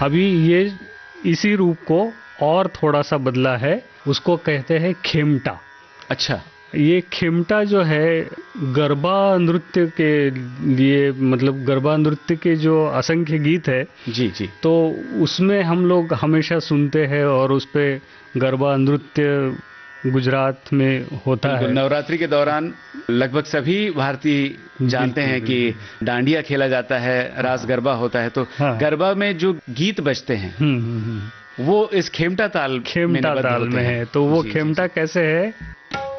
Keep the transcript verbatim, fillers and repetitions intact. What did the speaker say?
अभी ये इसी रूप को और थोड़ा सा बदला है, उसको कहते हैं खेमटा। अच्छा, ये खेमटा जो है गरबा नृत्य के लिए, मतलब गरबा नृत्य के जो असंख्य गीत है जी जी, तो उसमें हम लोग हमेशा सुनते हैं और उस पे गरबा नृत्य गुजरात में होता है। नवरात्रि के दौरान लगभग सभी भारतीय जानते हैं कि डांडिया खेला जाता है, रास गरबा होता है, तो हाँ। गरबा में जो गीत बजते हैं हम्म हम्म हम्म। वो इस खेमटा ताल खेमटा ताल में है। तो वो खेमटा कैसे है?